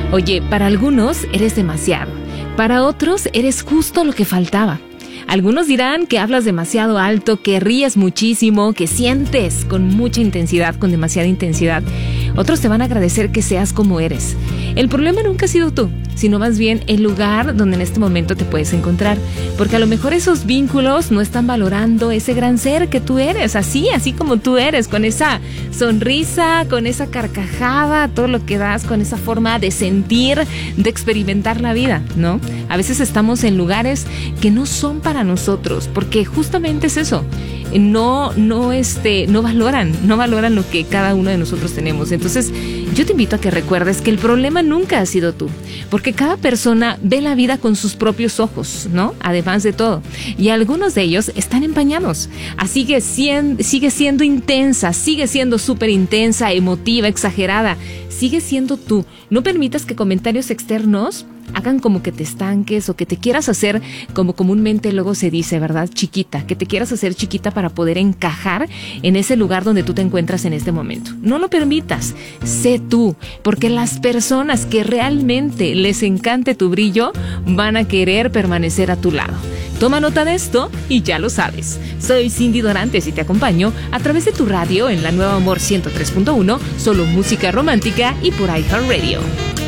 Oye, para algunos eres demasiado, para otros eres justo lo que faltaba. Algunos dirán que hablas demasiado alto, que ríes muchísimo, que sientes con mucha intensidad, con demasiada intensidad. Otros te van a agradecer que seas como eres. El problema nunca ha sido tú, sino más bien el lugar donde en este momento te puedes encontrar. Porque a lo mejor esos vínculos no están valorando ese gran ser que tú eres, así como tú eres, con esa sonrisa, con esa carcajada, todo lo que das, con esa forma de sentir, de experimentar la vida, ¿no? A veces estamos en lugares que no son para nosotros, porque justamente es eso. No valoran lo que cada uno de nosotros tenemos. Entonces, yo te invito a que recuerdes que el problema nunca ha sido tú, porque cada persona ve la vida con sus propios ojos, ¿no? Además de todo. Y algunos de ellos están empañados. Así que sigue siendo intensa, sigue siendo súper intensa, emotiva, exagerada. Sigue siendo tú. No permitas que comentarios externos hagan como que te estanques o que te quieras hacer, como comúnmente luego se dice, ¿verdad? Chiquita, que te quieras hacer chiquita para poder encajar en ese lugar donde tú te encuentras en este momento. No lo permitas, sé tú, porque las personas que realmente les encante tu brillo van a querer permanecer a tu lado. Toma nota de esto y ya lo sabes. Soy Cindy Dorantes y te acompaño a través de tu radio en la Nueva Amor 103.1, solo música romántica y por iHeartRadio.